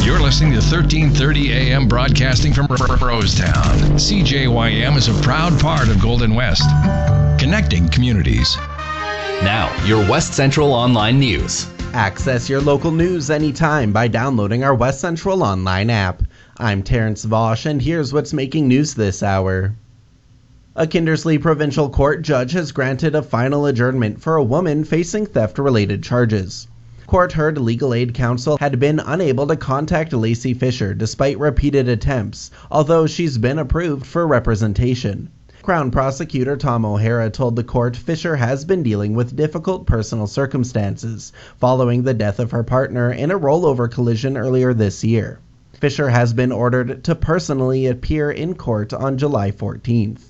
You're listening to 1330 AM broadcasting from Rosetown. CJYM is a proud part of Golden West, connecting communities. Now, your West Central Online News. Access your local news anytime by downloading our West Central Online app. I'm Terrence Vosch, and here's what's making news this hour. A Kindersley Provincial Court judge has granted a final adjournment for a woman facing theft-related charges. Court heard Legal Aid Council had been unable to contact Lacey Fisher despite repeated attempts, although she's been approved for representation. Crown Prosecutor Tom O'Hara told the court Fisher has been dealing with difficult personal circumstances following the death of her partner in a rollover collision earlier this year. Fisher has been ordered to personally appear in court on July 14th.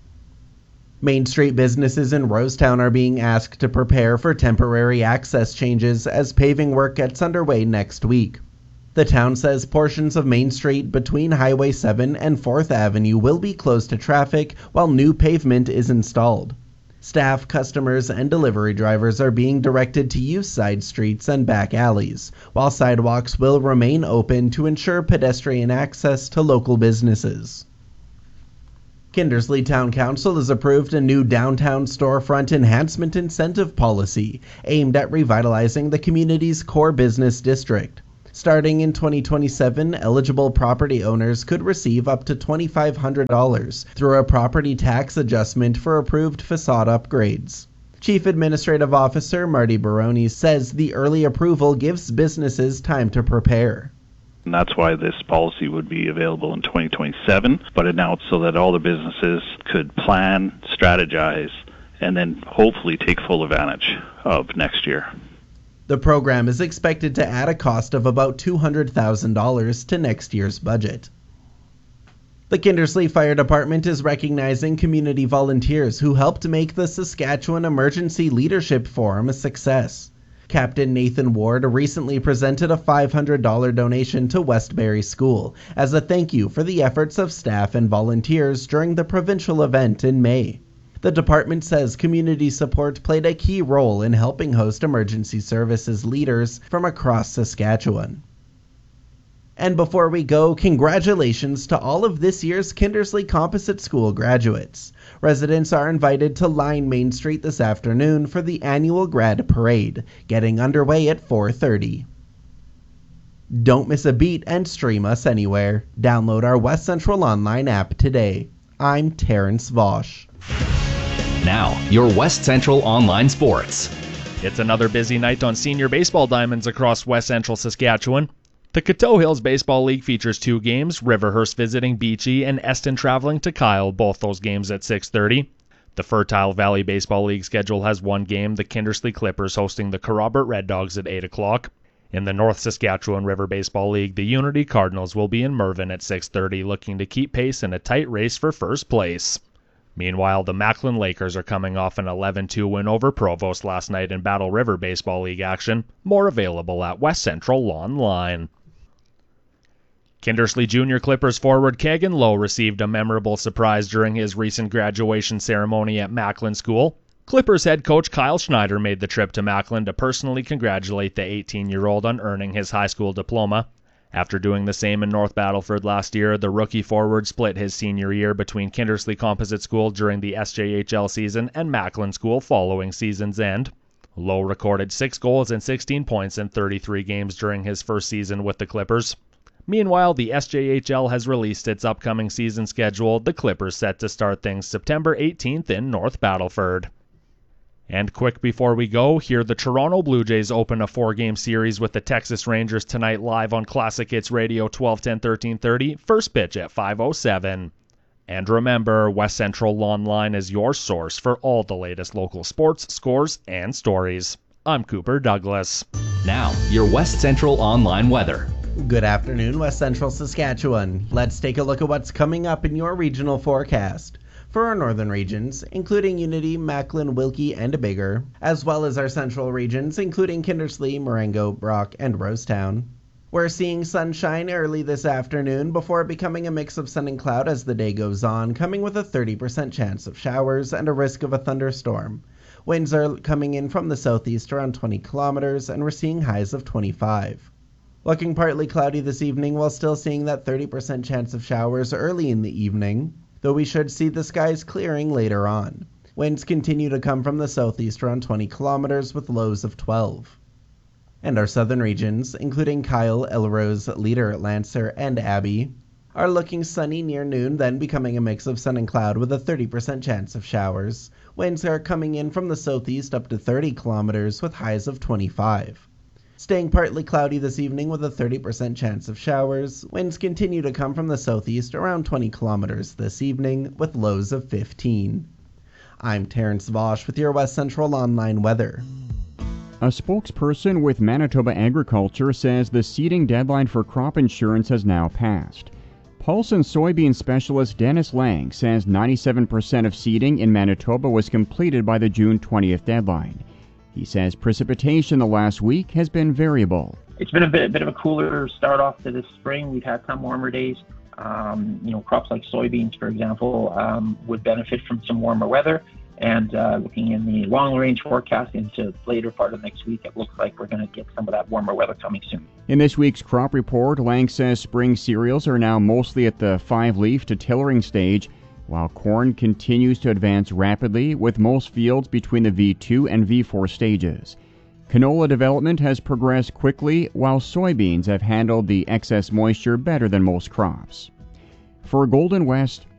Main Street businesses in Rosetown are being asked to prepare for temporary access changes as paving work gets underway next week. The town says portions of Main Street between Highway 7 and 4th Avenue will be closed to traffic while new pavement is installed. Staff, customers, and delivery drivers are being directed to use side streets and back alleys, while sidewalks will remain open to ensure pedestrian access to local businesses. Kindersley Town Council has approved a new downtown storefront enhancement incentive policy aimed at revitalizing the community's core business district. Starting in 2027, eligible property owners could receive up to $2,500 through a property tax adjustment for approved facade upgrades. Chief Administrative Officer Marty Baroni says the early approval gives businesses time to prepare. And that's why this policy would be available in 2027, but announced so that all the businesses could plan, strategize, and then hopefully take full advantage of next year. The program is expected to add a cost of about $200,000 to next year's budget. The Kindersley Fire Department is recognizing community volunteers who helped make the Saskatchewan Emergency Leadership Forum a success. Captain Nathan Ward recently presented a $500 donation to Westbury School as a thank you for the efforts of staff and volunteers during the provincial event in May. The department says community support played a key role in helping host emergency services leaders from across Saskatchewan. And before we go, congratulations to all of this year's Kindersley Composite School graduates. Residents are invited to line Main Street this afternoon for the annual grad parade, getting underway at 4:30. Don't miss a beat and stream us anywhere. Download our West Central Online app today. I'm Terrence Vosch. Now, your West Central Online Sports. It's another busy night on senior baseball diamonds across West Central Saskatchewan. The Coteau Hills Baseball League features two games, Riverhurst visiting Beachy and Eston traveling to Kyle, both those games at 6:30. The Fertile Valley Baseball League schedule has one game, the Kindersley Clippers hosting the Kerrobert Red Dogs at 8 o'clock. In the North Saskatchewan River Baseball League, the Unity Cardinals will be in Mervyn at 6:30, looking to keep pace in a tight race for first place. Meanwhile, the Macklin Lakers are coming off an 11-2 win over Provost last night in Battle River Baseball League action. More available at West Central Online. Kindersley Junior Clippers forward Kagan Lowe received a memorable surprise during his recent graduation ceremony at Macklin School. Clippers head coach Kyle Schneider made the trip to Macklin to personally congratulate the 18-year-old on earning his high school diploma. After doing the same in North Battleford last year, the rookie forward split his senior year between Kindersley Composite School during the SJHL season and Macklin School following season's end. Lowe recorded 6 goals and 16 points in 33 games during his first season with the Clippers. Meanwhile, the SJHL has released its upcoming season schedule, the Clippers set to start things September 18th in North Battleford. And quick before we go, here the Toronto Blue Jays open a 4-game series with the Texas Rangers tonight live on Classic Hits Radio 1210 1330, first pitch at 5:07. And remember, West Central Online is your source for all the latest local sports, scores, and stories. I'm Cooper Douglas. Now, your West Central Online weather. Good afternoon, West Central Saskatchewan. Let's take a look at what's coming up in your regional forecast. For our northern regions, including Unity, Macklin, Wilkie, and Biggar, as well as our central regions, including Kindersley, Marengo, Brock, and Rosetown. We're seeing sunshine early this afternoon before becoming a mix of sun and cloud as the day goes on, coming with a 30% chance of showers and a risk of a thunderstorm. Winds are coming in from the southeast around 20 kilometers, and we're seeing highs of 25. Looking partly cloudy this evening while still seeing that 30% chance of showers early in the evening, though we should see the skies clearing later on. Winds continue to come from the southeast around 20 kilometers with lows of 12. And our southern regions, including Kyle, Elrose, Leader, Lancer, and Abbey, are looking sunny near noon, then becoming a mix of sun and cloud with a 30% chance of showers. Winds are coming in from the southeast up to 30 kilometers with highs of 25. Staying partly cloudy this evening with a 30% chance of showers. Winds continue to come from the southeast around 20 kilometers this evening with lows of 15. I'm Terrence Vosch with your West Central Online weather. A spokesperson with Manitoba Agriculture says the seeding deadline for crop insurance has now passed. Pulse and soybean specialist Dennis Lang says 97% of seeding in Manitoba was completed by the June 20th deadline. He says precipitation the last week has been variable. It's been a bit of a cooler start off to this spring. We've had some warmer days. Crops like soybeans, for example, would benefit from some warmer weather. And looking in the long-range forecast into later part of next week, it looks like we're going to get some of that warmer weather coming soon. In this week's crop report, Lang says spring cereals are now mostly at the 5-leaf to tillering stage, while corn continues to advance rapidly with most fields between the V2 and V4 stages. Canola development has progressed quickly, while soybeans have handled the excess moisture better than most crops. For Golden West,